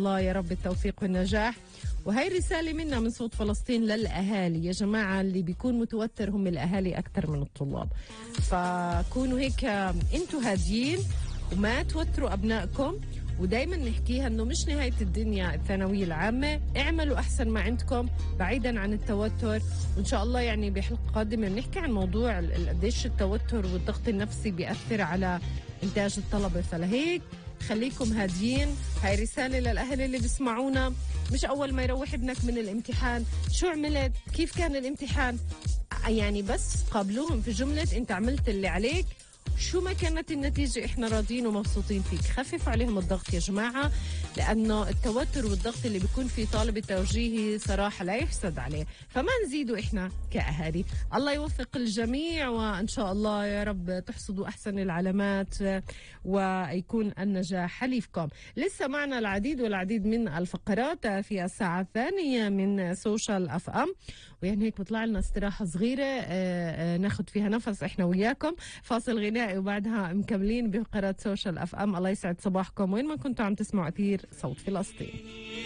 الله يا رب التوفيق والنجاح. وهي رسالة منا من صوت فلسطين للأهالي. يا جماعة اللي بيكون متوتر هم الأهالي أكثر من الطلاب، فكونوا هيك أنتوا هاديين وما توتروا أبنائكم. ودايما نحكيها انه مش نهاية الدنيا الثانوية العامة، اعملوا احسن ما عندكم بعيدا عن التوتر. وان شاء الله يعني بحلقة قادمة بنحكي عن موضوع قديش التوتر والضغط النفسي بيأثر على انتاج الطلبة. فلهيك خليكم هاديين. هاي رسالة للأهل اللي بيسمعونا. مش أول ما يروح ابنك من الامتحان شو عملت، كيف كان الامتحان، يعني بس قابلوهم في جملة انت عملت اللي عليك، شو ما كانت النتيجة احنا راضيين ومبسوطين فيك. خففوا عليهم الضغط يا جماعة، لأنه التوتر والضغط اللي بيكون في طالب التوجيهي صراحة لا يحسد عليه. فما نزيدوا احنا كأهالي. الله يوفق الجميع، وإن شاء الله يا رب تحصدوا أحسن العلامات ويكون النجاح حليفكم. لسه معنا العديد والعديد من الفقرات في الساعة الثانية من سوشيال اف ام، ويعني هيك بطلع لنا استراحة صغيرة ناخد فيها نفس احنا وياكم، فاصل غنائي وبعدها مكملين بفقرات سوشيال اف ام. الله يسعد صباحكم وين ما كنتوا عم تسمعوا أثير صوت فلسطين.